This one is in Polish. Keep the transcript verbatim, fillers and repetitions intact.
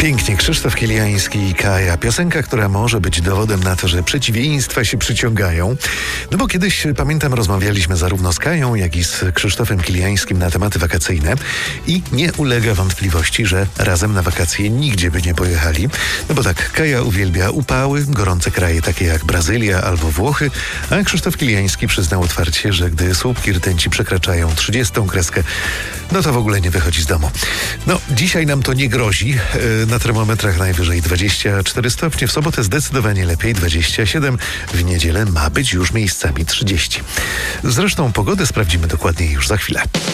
Pięknie, Krzysztof Kiliański i Kaja. Piosenka, która może być dowodem na to, że przeciwieństwa się przyciągają. No bo kiedyś, pamiętam, rozmawialiśmy zarówno z Kają, jak i z Krzysztofem Kiliańskim na tematy wakacyjne i nie ulega wątpliwości, że razem na wakacje nigdzie by nie pojechali. No bo tak, Kaja uwielbia upały, gorące kraje takie jak Brazylia albo Włochy, a Krzysztof Kiliański przyznał otwarcie, że gdy słupki rtęci przekraczają trzydziestą kreskę, no to w ogóle nie wychodzi z domu. No, dzisiaj nam to nie grozi. Na termometrach najwyżej dwadzieścia cztery stopnie, w sobotę zdecydowanie lepiej dwadzieścia siedem, w niedzielę ma być już miejscami trzydzieści. Zresztą pogodę sprawdzimy dokładniej już za chwilę.